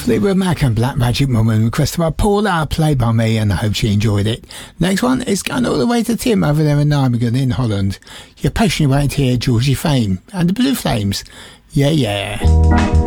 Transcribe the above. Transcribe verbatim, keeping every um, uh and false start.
Fleetwood Mac and Black Magic Woman, requested by Paula, played by me, and I hope she enjoyed it. Next one is going all the way to Tim over there in Nijmegen in Holland. You're patiently waiting to hear Georgie Fame and the Blue Flames. Yeah, yeah.